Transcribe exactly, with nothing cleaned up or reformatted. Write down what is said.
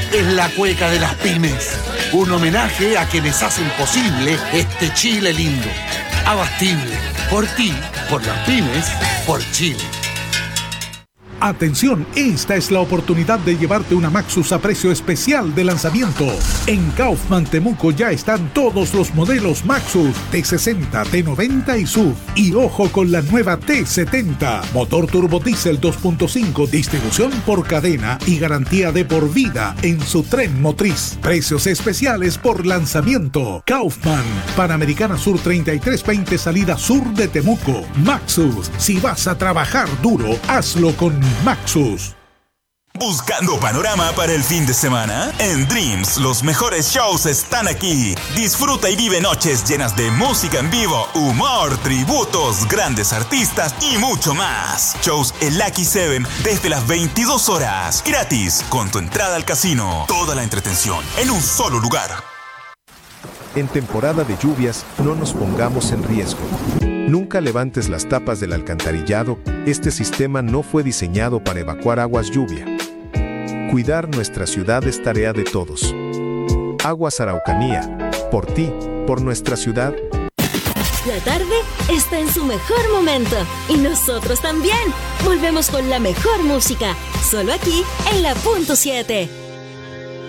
es la cueca de las pymes. Un homenaje a quienes hacen posible este Chile lindo. Abastible. Por ti, por las pymes, por Chile. Atención, esta es la oportunidad de llevarte una Maxus a precio especial de lanzamiento. En Kaufman Temuco ya están todos los modelos Maxus T sesenta, T noventa y S U V. Y ojo con la nueva T setenta. Motor turbo diésel dos punto cinco, distribución por cadena y garantía de por vida en su tren motriz. Precios especiales por lanzamiento. Kaufman, Panamericana Sur treinta y tres veinte, salida sur de Temuco. Maxus, si vas a trabajar duro, hazlo con Maxus. ¿Buscando panorama para el fin de semana? En Dreams, los mejores shows están aquí. Disfruta y vive noches llenas de música en vivo, humor, tributos, grandes artistas y mucho más. Shows en Lucky Seven desde las veintidós horas. Gratis, con tu entrada al casino. Toda la entretención en un solo lugar. En temporada de lluvias, no nos pongamos en riesgo. Nunca levantes las tapas del alcantarillado, este sistema no fue diseñado para evacuar aguas lluvia. Cuidar nuestra ciudad es tarea de todos. Aguas Araucanía, por ti, por nuestra ciudad. La tarde está en su mejor momento y nosotros también. Volvemos con la mejor música, solo aquí en La Punto siete.